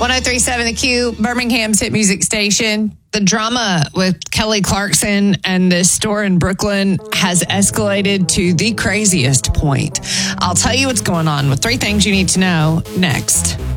1037 The Q, Birmingham's hit music station. The drama with Kelly Clarkson and this store in Brooklyn has escalated to the craziest point. I'll tell you what's going on with 3 things you need to know next.